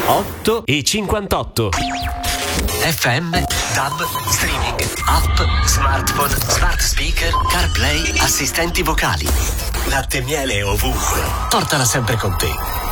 8:58. FM, DAB, streaming, app, smartphone, smart speaker, CarPlay, assistenti vocali. Latte e miele ovunque. Portala sempre con te.